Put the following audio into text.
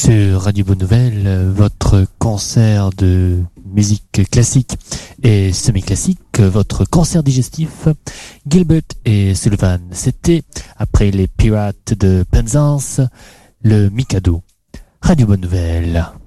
Sur Radio Bonne Nouvelle, votre concert de musique classique et semi-classique, votre concert digestif, Gilbert et Sullivan. C'était, après les Pirates de Penzance, le Mikado. Radio Bonne Nouvelle.